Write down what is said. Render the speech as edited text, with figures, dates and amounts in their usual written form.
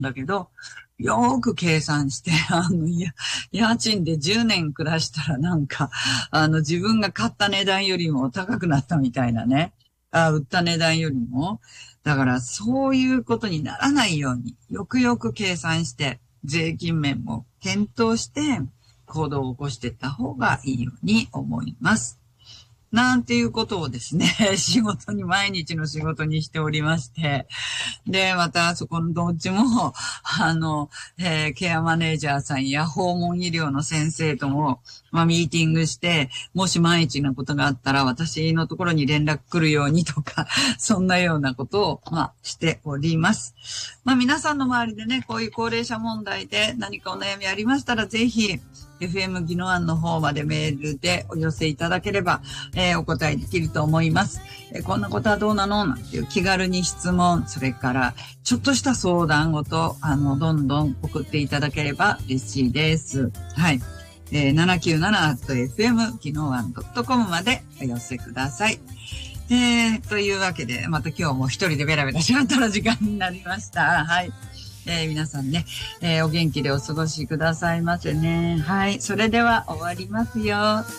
だけど、よーく計算して、家賃で10年暮らしたらなんか、自分が買った値段よりも高くなったみたいなね。売った値段よりも。だから、そういうことにならないように、よくよく計算して、税金面も検討して、行動を起こしていった方がいいように思います。なんていうことをですね、毎日の仕事にしておりまして、で、また、そこのどっちも、ケアマネージャーさんや訪問医療の先生とも、ミーティングして、もし万一のことがあったら、私のところに連絡来るようにとか、そんなようなことを、しております。皆さんの周りでね、こういう高齢者問題で何かお悩みありましたら、ぜひ、FM 技能案の方までメールでお寄せいただければ、お答えできると思います。こんなことはどうなのなんていう気軽に質問、それからちょっとした相談ごと、どんどん送っていただければ嬉しいです。はい。797.fm 技能案 .com までお寄せください。というわけで、また今日も一人でベラベラしゃったら時間になりました。はい。皆さんね、お元気でお過ごしくださいませね。はい。それでは終わりますよ。